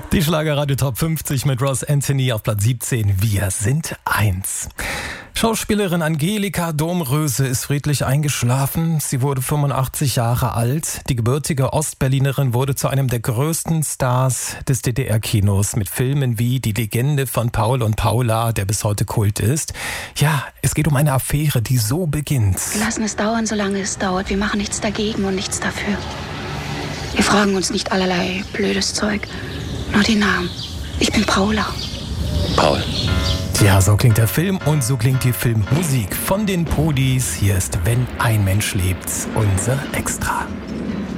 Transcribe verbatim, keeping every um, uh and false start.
Die Schlagerradio Top fünfzig mit Ross Anthony auf Platz siebzehn. Wir sind eins. Schauspielerin Angelika Domröse ist friedlich eingeschlafen. Sie wurde fünfundachtzig Jahre alt. Die gebürtige Ostberlinerin wurde zu einem der größten Stars des D D R-Kinos mit Filmen wie Die Legende von Paul und Paula, der bis heute Kult ist. Ja, es geht um eine Affäre, die so beginnt. Wir lassen es dauern, solange es dauert. Wir machen nichts dagegen und nichts dafür. Wir fragen uns nicht allerlei blödes Zeug. Nur den Namen. Ich bin Paula. Paul. Ja, so klingt der Film und so klingt die Filmmusik von den Podis. Hier ist Wenn ein Mensch lebt, unser Extra.